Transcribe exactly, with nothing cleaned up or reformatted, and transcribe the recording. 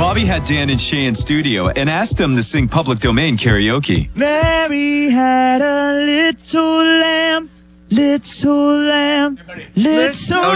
Bobby had Dan and Shay in studio and asked them to sing Public Domain karaoke. Mary had a little lamb, little lamb, little